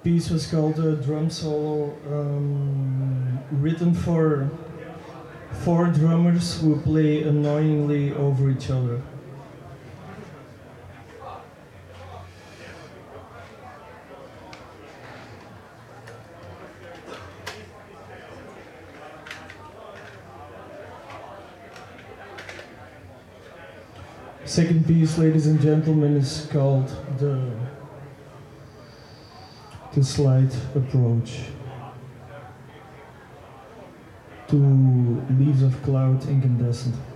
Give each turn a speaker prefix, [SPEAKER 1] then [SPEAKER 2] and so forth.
[SPEAKER 1] piece was called a drum solo, written for four drummers who play annoyingly over each other. Second piece, ladies and gentlemen, is called the Slight Approach to Leaves of Cloud Incandescent.